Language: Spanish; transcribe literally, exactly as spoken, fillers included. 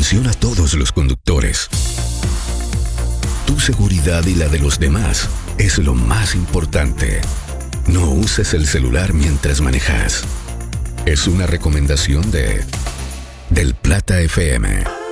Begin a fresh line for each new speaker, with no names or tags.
Atención a todos los conductores. Tu seguridad y la de los demás es lo más importante. No uses el celular mientras manejas. Es una recomendación de Del Plata F M.